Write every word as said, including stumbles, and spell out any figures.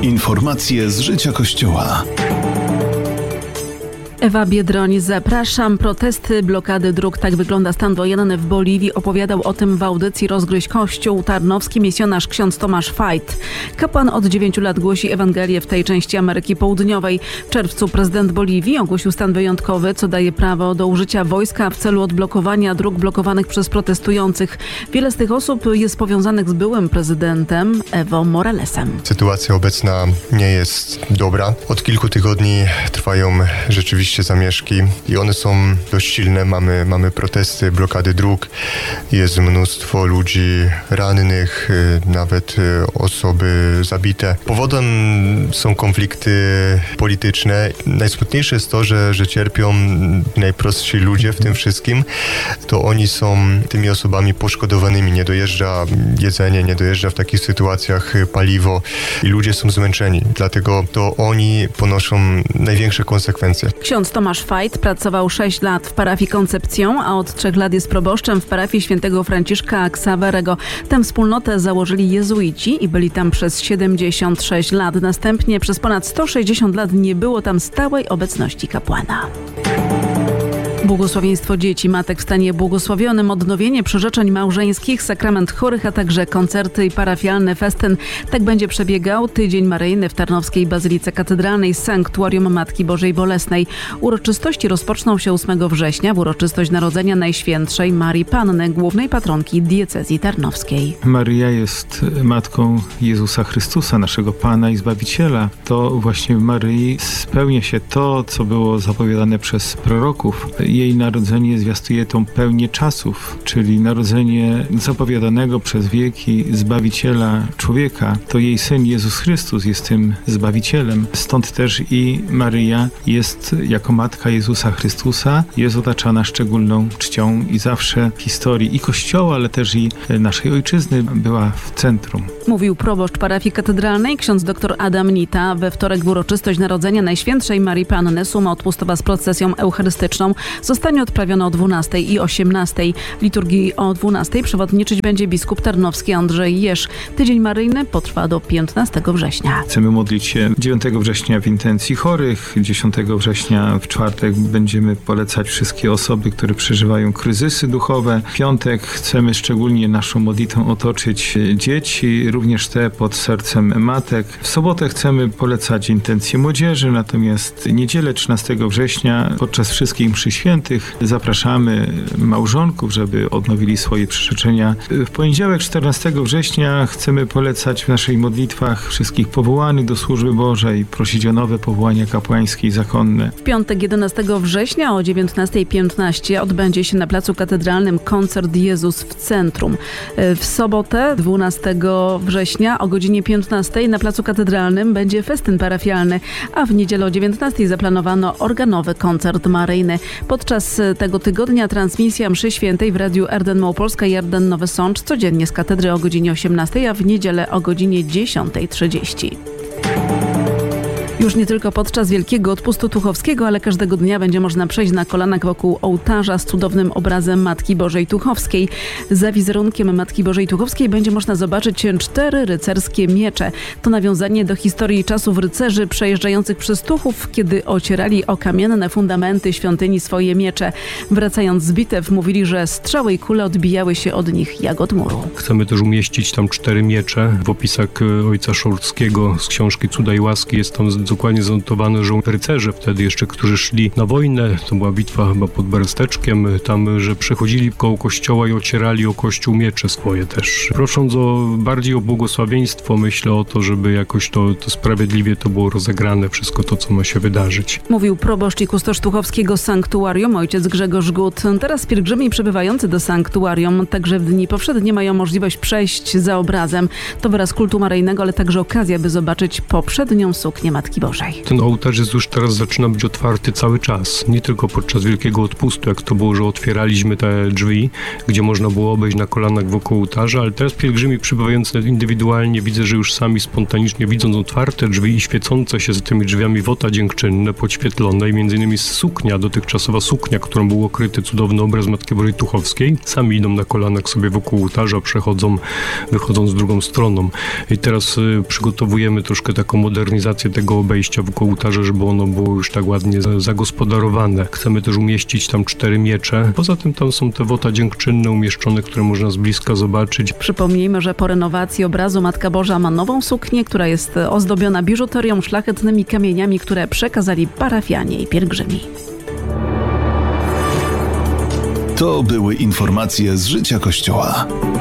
Informacje z życia Kościoła. Ewa Biedroń, zapraszam. Protesty, blokady dróg. Tak wygląda stan wojenny w Boliwii. Opowiadał o tym w audycji Rozgryź Kościół tarnowski misjonarz ksiądz Tomasz Fajt. Kapłan od dziewięciu lat głosi Ewangelię w tej części Ameryki Południowej. W czerwcu prezydent Boliwii ogłosił stan wyjątkowy, co daje prawo do użycia wojska w celu odblokowania dróg blokowanych przez protestujących. Wiele z tych osób jest powiązanych z byłym prezydentem Evo Moralesem. Sytuacja obecna nie jest dobra. Od kilku tygodni trwają rzeczywiście zamieszki i one są dość silne. Mamy, mamy protesty, blokady dróg, jest mnóstwo ludzi rannych, nawet osoby zabite. Powodem są konflikty polityczne. Najsmutniejsze jest to, że, że cierpią najprostsi ludzie w tym wszystkim. To oni są tymi osobami poszkodowanymi. Nie dojeżdża jedzenie, nie dojeżdża w takich sytuacjach paliwo i ludzie są zmęczeni. Dlatego to oni ponoszą największe konsekwencje. Ksiądz Tomasz Fajt pracował sześć lat w parafii Koncepcją, a od trzech lat jest proboszczem w parafii świętego Franciszka Ksawerego. Tę wspólnotę założyli jezuici i byli tam przez siedemdziesiąt sześć lat. Następnie przez ponad sto sześćdziesiąt lat nie było tam stałej obecności kapłana. Błogosławieństwo dzieci, matek w stanie błogosławionym, odnowienie przyrzeczeń małżeńskich, sakrament chorych, a także koncerty i parafialny festyn. Tak będzie przebiegał Tydzień Maryjny w Tarnowskiej Bazylice Katedralnej z Sanktuarium Matki Bożej Bolesnej. Uroczystości rozpoczną się ósmego września w uroczystość Narodzenia Najświętszej Marii Panny, głównej patronki diecezji tarnowskiej. Maryja jest matką Jezusa Chrystusa, naszego Pana i Zbawiciela. To właśnie w Maryi spełnia się to, co było zapowiadane przez proroków. Jej narodzenie zwiastuje tą pełnię czasów, czyli narodzenie zapowiadanego przez wieki Zbawiciela człowieka. To jej Syn Jezus Chrystus jest tym Zbawicielem. Stąd też i Maryja jest jako matka Jezusa Chrystusa, jest otaczana szczególną czcią i zawsze w historii i Kościoła, ale też i naszej ojczyzny była w centrum. Mówił proboszcz parafii katedralnej ksiądz dr Adam Nita. We wtorek w uroczystość Narodzenia Najświętszej Marii Panny suma odpustowa z procesją eucharystyczną zostanie odprawiona o dwunastej i osiemnastej. W liturgii o dwunastej przewodniczyć będzie biskup tarnowski Andrzej Jeż. Tydzień Maryjny potrwa do piętnastego września. Chcemy modlić się dziewiątego września w intencji chorych. dziesiątego września w czwartek będziemy polecać wszystkie osoby, które przeżywają kryzysy duchowe. W piątek chcemy szczególnie naszą modlitwą otoczyć dzieci, również te pod sercem matek. W sobotę chcemy polecać intencje młodzieży, natomiast niedzielę trzynastego września podczas wszystkich mszy świętych zapraszamy małżonków, żeby odnowili swoje przyrzeczenia. W poniedziałek czternastego września chcemy polecać w naszych modlitwach wszystkich powołanych do służby Bożej, prosić o nowe powołania kapłańskie i zakonne. W piątek jedenastego września o dziewiętnasta piętnaście odbędzie się na Placu Katedralnym koncert Jezus w centrum. W sobotę dwunastego września o godzinie piętnastej na Placu Katedralnym będzie festyn parafialny, a w niedzielę o dziewiętnastej zaplanowano organowy koncert maryjny. Podczas tego tygodnia transmisja mszy świętej w Radiu Erden Małopolska i Erden Nowy Sącz codziennie z katedry o godzinie osiemnastej, a w niedzielę o godzinie dziesiąta trzydzieści. Już nie tylko podczas Wielkiego Odpustu Tuchowskiego, ale każdego dnia będzie można przejść na kolanach wokół ołtarza z cudownym obrazem Matki Bożej Tuchowskiej. Za wizerunkiem Matki Bożej Tuchowskiej będzie można zobaczyć cztery rycerskie miecze. To nawiązanie do historii czasów rycerzy przejeżdżających przez Tuchów, kiedy ocierali o kamienne fundamenty świątyni swoje miecze. Wracając z bitew mówili, że strzały i kule odbijały się od nich jak od muru. Chcemy też umieścić tam cztery miecze. W opisach ojca Szorckiego z książki Cuda i łaski jest tam dokładnie zanotowane, że rycerze wtedy jeszcze, którzy szli na wojnę, to była bitwa chyba pod Beresteczkiem, tam, że przechodzili koło kościoła i ocierali o kościół miecze swoje też. Prosząc o bardziej o błogosławieństwo, myślę o to, żeby jakoś to, to sprawiedliwie to było rozegrane, wszystko to, co ma się wydarzyć. Mówił proboszcz i kustosz Tuchowskiego Sanktuarium, ojciec Grzegorz Gut. Teraz pielgrzymi przybywający do Sanktuarium także w dni powszednie mają możliwość przejść za obrazem. To wyraz kultu maryjnego, ale także okazja, by zobaczyć poprzednią suknię Matki Bożej. Ten ołtarz jest już teraz zaczyna być otwarty cały czas, nie tylko podczas Wielkiego Odpustu, jak to było, że otwieraliśmy te drzwi, gdzie można było obejść na kolanach wokół ołtarza, ale teraz pielgrzymi przybywający indywidualnie widzę, że już sami spontanicznie widząc otwarte drzwi i świecące się za tymi drzwiami wota dziękczynne, podświetlone i między innymi suknia, dotychczasowa suknia, którą był okryty cudowny obraz Matki Bożej Tuchowskiej, sami idą na kolanach sobie wokół ołtarza, przechodzą, wychodzą z drugą stroną. I teraz y, przygotowujemy troszkę taką modernizację tego obejścia wokół ołtarza, żeby ono było już tak ładnie zagospodarowane. Chcemy też umieścić tam cztery miecze. Poza tym tam są te wota dziękczynne umieszczone, które można z bliska zobaczyć. Przypomnijmy, że po renowacji obrazu Matka Boża ma nową suknię, która jest ozdobiona biżuterią, szlachetnymi kamieniami, które przekazali parafianie i pielgrzymi. To były informacje z życia Kościoła.